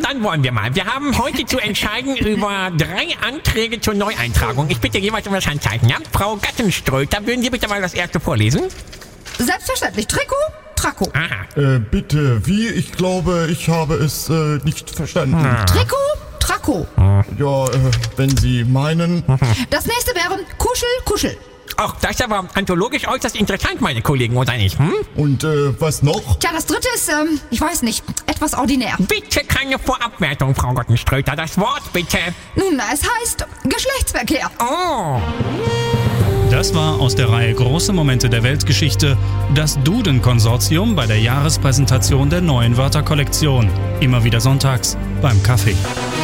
dann wollen wir mal. Wir haben heute zu entscheiden über 3 Anträge zur Neueintragung. Ich bitte jeweils um das Handzeichen, ja? Frau Gattenströter, würden Sie bitte mal das erste vorlesen? Selbstverständlich. Trikot, Trako. Aha. Bitte, wie? Ich glaube, ich habe es nicht verstanden. Trikot, Trako. Ja, wenn Sie meinen. Das nächste wäre Kuschel, Kuschel. Ach, das ist aber anthologisch äußerst interessant, meine Kollegen, oder nicht? Hm? Und was noch? Tja, das dritte ist, ich weiß nicht, etwas ordinär. Bitte keine Vorabwertung, Frau Gattenströter. Das Wort bitte. Nun, es heißt Geschlechtsverkehr. Oh. Das war aus der Reihe Große Momente der Weltgeschichte das Duden-Konsortium bei der Jahrespräsentation der neuen Wörterkollektion. Immer wieder sonntags beim Kaffee.